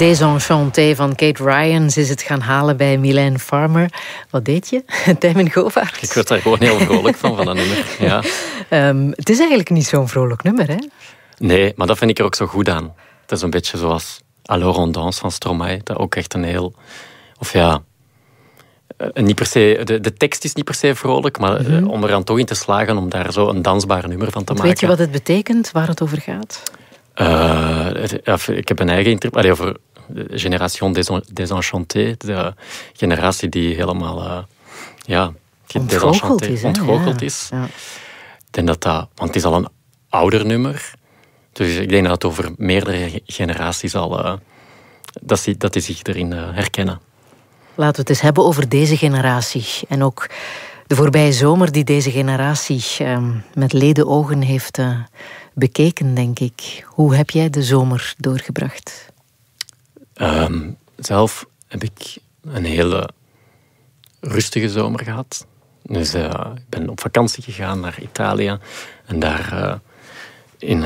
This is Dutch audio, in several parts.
Désenchanté van Kate Ryan. Ze is het gaan halen bij Mylène Farmer. Wat deed je, Tijmen Govaerts? Ik werd daar gewoon heel vrolijk van dat nummer. Ja. Het is eigenlijk niet zo'n vrolijk nummer, hè? Nee, maar dat vind ik er ook zo goed aan. Het is een beetje zoals Alors on danse van Stromae. Dat ook echt een heel... Of ja... Niet per se, de tekst is niet per se vrolijk, maar om er dan toch in te slagen om daar zo een dansbaar nummer van te maken. Weet je wat het betekent, waar het over gaat? Ik heb een eigen interpretatie over de Génération Désenchantée, de generatie die helemaal ontgoocheld is. Ja. Ik denk want het is al een ouder nummer, dus ik denk dat het over meerdere generaties al dat die zich erin herkennen. Laten we het eens hebben over deze generatie. En ook de voorbije zomer die deze generatie met leden ogen heeft bekeken, denk ik. Hoe heb jij de zomer doorgebracht? Zelf heb ik een hele rustige zomer gehad. Dus ik ben op vakantie gegaan naar Italië. En daar in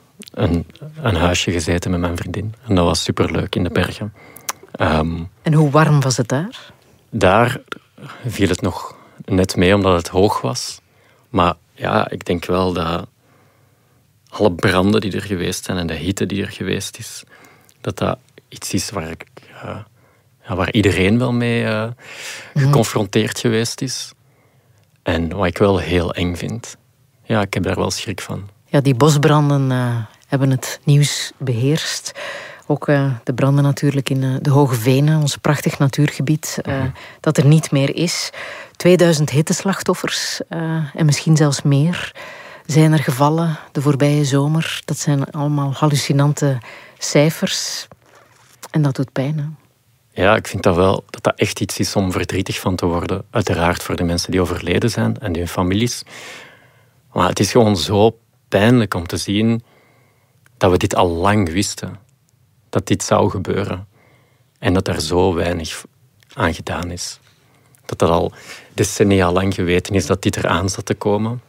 een huisje gezeten met mijn vriendin. En dat was superleuk in de bergen. En hoe warm was het daar? Daar viel het nog net mee, omdat het hoog was. Maar ja, ik denk wel dat alle branden die er geweest zijn en de hitte die er geweest is, dat iets is waar iedereen wel mee geconfronteerd geweest is. En wat ik wel heel eng vind. Ja, ik heb daar wel schrik van. Ja, die bosbranden hebben het nieuws beheerst. Ook de branden natuurlijk in de Hoge Venen, ons prachtig natuurgebied, dat er niet meer is. 2000 hitteslachtoffers en misschien zelfs meer zijn er gevallen de voorbije zomer. Dat zijn allemaal hallucinante cijfers. En dat doet pijn, hè? Ja, ik vind dat dat echt iets is om verdrietig van te worden. Uiteraard voor de mensen die overleden zijn en hun families. Maar het is gewoon zo pijnlijk om te zien dat we dit al lang wisten. Dat dit zou gebeuren. En dat er zo weinig aan gedaan is. Dat al decennia lang geweten is dat dit eraan zat te komen.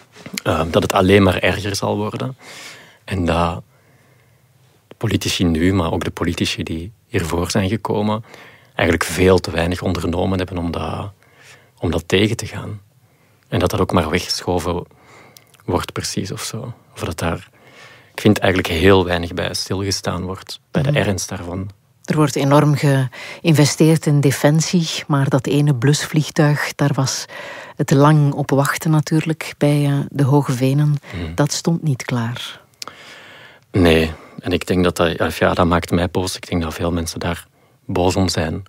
Dat het alleen maar erger zal worden. En dat de politici nu, maar ook de politici die hiervoor zijn gekomen, eigenlijk veel te weinig ondernomen hebben om dat tegen te gaan. En dat ook maar weggeschoven wordt precies of zo. Of dat daar... Ik vind eigenlijk heel weinig bij stilgestaan wordt, bij de ernst daarvan. Er wordt enorm geïnvesteerd in defensie, maar dat ene blusvliegtuig, daar was het lang op wachten natuurlijk, bij de Hoge Venen. Dat stond niet klaar. Nee, en ik denk dat maakt mij boos. Ik denk dat veel mensen daar boos om zijn.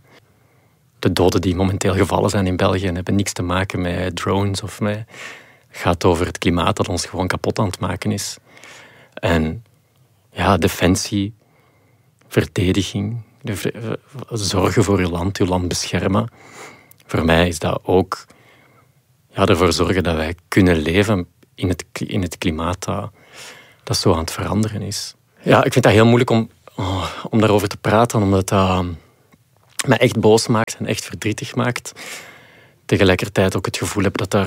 De doden die momenteel gevallen zijn in België hebben niks te maken met drones of met... Het gaat over het klimaat dat ons gewoon kapot aan het maken is. En ja, defensie, verdediging, zorgen voor je land beschermen. Voor mij is dat ook ervoor zorgen dat wij kunnen leven in het klimaat dat zo aan het veranderen is. Ja, ik vind dat heel moeilijk om daarover te praten, omdat dat mij echt boos maakt en echt verdrietig maakt. Tegelijkertijd ook het gevoel heb dat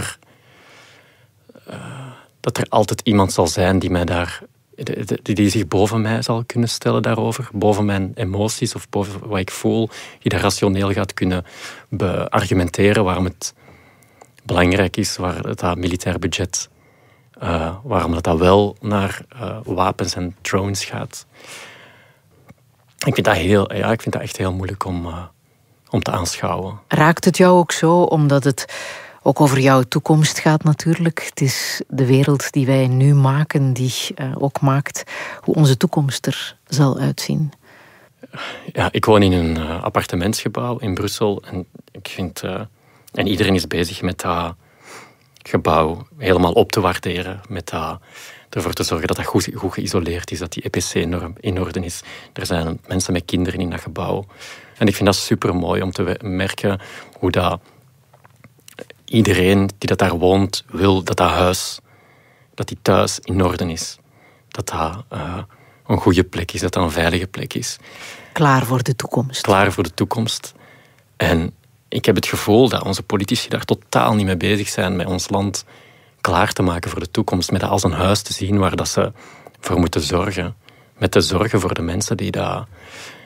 er altijd iemand zal zijn die mij die zich boven mij zal kunnen stellen daarover. Boven mijn emoties of boven wat ik voel. Die dat rationeel gaat kunnen beargumenteren waarom het belangrijk is, waar dat militair budget, waarom dat wel naar wapens en drones gaat. Ik vind dat echt heel moeilijk om te aanschouwen. Raakt het jou ook zo, omdat het ook over jouw toekomst gaat natuurlijk? Het is de wereld die wij nu maken, die ook maakt hoe onze toekomst er zal uitzien. Ja, ik woon in een appartementsgebouw in Brussel. En ik vind... en iedereen is bezig met dat gebouw helemaal op te waarderen. Met ervoor te zorgen dat dat goed geïsoleerd is, dat die EPC-norm in orde is. Er zijn mensen met kinderen in dat gebouw. En ik vind dat supermooi om te merken hoe dat iedereen die daar woont wil dat huis, dat die thuis in orde is. Dat een goede plek is, dat dat een veilige plek is. Klaar voor de toekomst. Klaar voor de toekomst. En ik heb het gevoel dat onze politici daar totaal niet mee bezig zijn met ons land klaar te maken voor de toekomst. Met dat als een huis te zien waar dat ze voor moeten zorgen. Met te zorgen voor de mensen die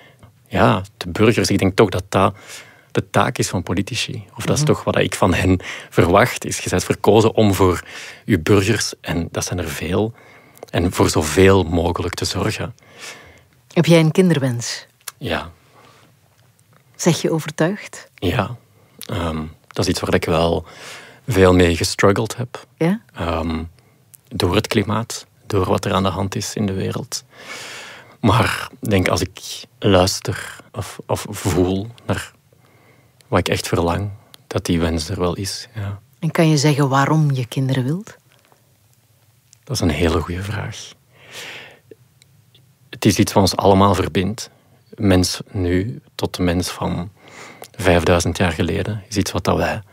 de burgers. Ik denk toch dat dat de taak is van politici. Of dat is toch wat ik van hen verwacht. Is, je bent verkozen om voor je burgers, en dat zijn er veel, en voor zoveel mogelijk te zorgen. Heb jij een kinderwens? Ja. Zeg je overtuigd? Ja. Dat is iets waar ik wel veel mee gestruggeld heb. Ja? Door het klimaat, door wat er aan de hand is in de wereld. Maar ik denk, als ik luister of voel naar wat ik echt verlang, dat die wens er wel is. Ja. En kan je zeggen waarom je kinderen wilt? Dat is een hele goede vraag. Het is iets wat ons allemaal verbindt. Mens nu tot de mens van 5000 jaar geleden is iets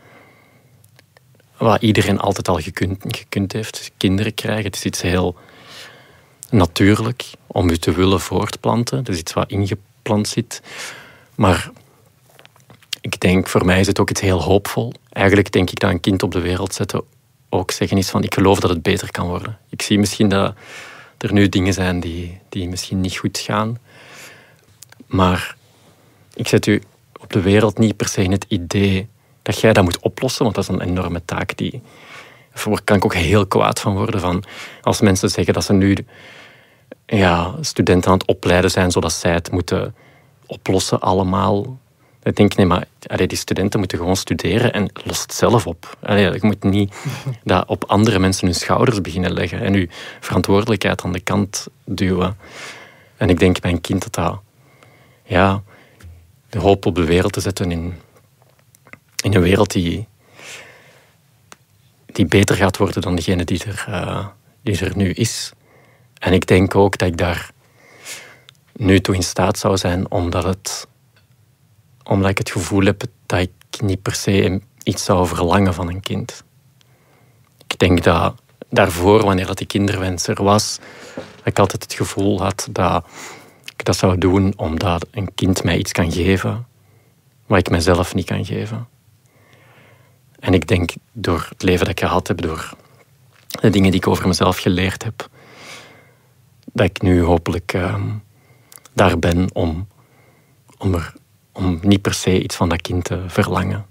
wat iedereen altijd al gekund heeft. Kinderen krijgen, het is iets heel natuurlijk om je te willen voortplanten. Het is iets wat ingeplant zit. Maar ik denk, voor mij is het ook iets heel hoopvol. Eigenlijk denk ik dat een kind op de wereld zetten ook zeggen is van, ik geloof dat het beter kan worden. Ik zie misschien dat er nu dingen zijn die misschien niet goed gaan. Maar ik zet u op de wereld niet per se in het idee dat jij dat moet oplossen, want dat is een enorme taak. Daar kan ik ook heel kwaad van worden. Van als mensen zeggen dat ze nu studenten aan het opleiden zijn zodat zij het moeten oplossen allemaal. Ik denk, nee, maar die studenten moeten gewoon studeren en los het zelf op. Je moet niet dat op andere mensen hun schouders beginnen leggen en je verantwoordelijkheid aan de kant duwen. En ik denk, mijn kind dat de hoop op de wereld te zetten in een wereld die beter gaat worden dan degene die er nu is. En ik denk ook dat ik daar nu toe in staat zou zijn, omdat ik het gevoel heb dat ik niet per se iets zou verlangen van een kind. Ik denk dat daarvoor, wanneer dat die kinderwens er was, dat ik altijd het gevoel had dat ik dat zou doen omdat een kind mij iets kan geven wat ik mezelf niet kan geven. En ik denk, door het leven dat ik gehad heb, door de dingen die ik over mezelf geleerd heb, dat ik nu hopelijk daar ben om niet per se iets van dat kind te verlangen.